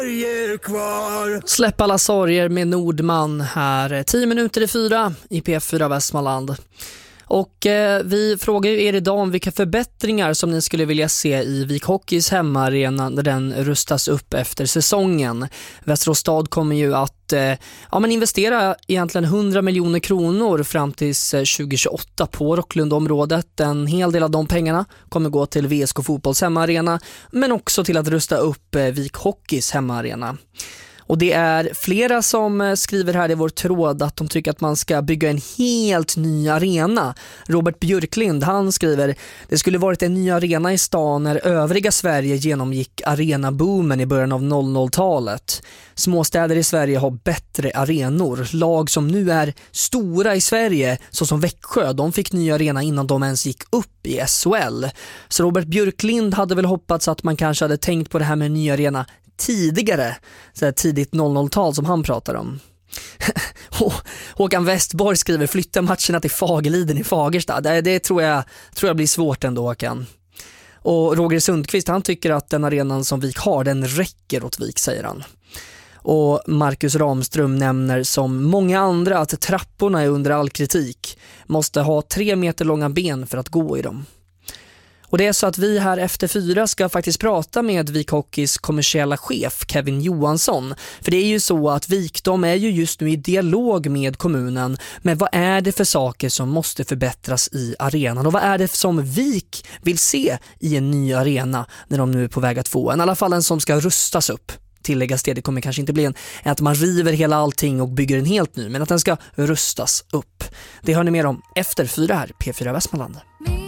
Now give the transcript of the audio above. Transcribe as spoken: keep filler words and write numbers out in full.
Kvar. Släpp alla sorger med Nordman här. Tio minuter i fyra i P fyra Västmanland. Och eh, vi frågar ju er idag om vilka förbättringar som ni skulle vilja se i Vik Hockeys hemmaarena när den rustas upp efter säsongen. Västerås stad kommer ju att eh, ja, men investera egentligen hundra miljoner kronor fram till tjugohundratjugoåtta på Rocklundområdet. En hel del av de pengarna kommer gå till V S K Fotbolls hemmaarena, men också till att rusta upp eh, Vik Hockeys hemmaarena. Och det är flera som skriver här i vår tråd att de tycker att man ska bygga en helt ny arena. Robert Björklind, han skriver: det skulle varit en ny arena i stan när övriga Sverige genomgick arenaboomen i början av noll noll-talet. Småstäder i Sverige har bättre arenor. Lag som nu är stora i Sverige, såsom Växjö, de fick ny arena innan de ens gick upp i S H L. Så Robert Björklind hade väl hoppats att man kanske hade tänkt på det här med en ny arena tidigare, så här tidigt noll noll-tal som han pratar om. Håkan Westborg skriver: flytta matcherna till Fagerliden i Fagersta. Det, det tror, jag, tror jag blir svårt ändå, Håkan. Och Roger Sundqvist, han tycker att den arenan som Vik har, den räcker åt Vik, säger han. Och Marcus Ramström nämner som många andra att trapporna är under all kritik. Måste ha tre meter långa ben för att gå i dem. Och det är så att vi här efter fyra ska faktiskt prata med Vik Hockeys kommersiella chef Kevin Johansson. För det är ju så att Vik, de är ju just nu i dialog med kommunen. Men vad är det för saker som måste förbättras i arenan? Och vad är det som Vik vill se i en ny arena när de nu är på väg att få en? I alla fall en som ska rustas upp. Tilläggas det, det kommer kanske inte bli en att man river hela allting och bygger en helt ny, men att den ska rustas upp. Det hör ni mer om efter fyra här, P fyra Västmanland.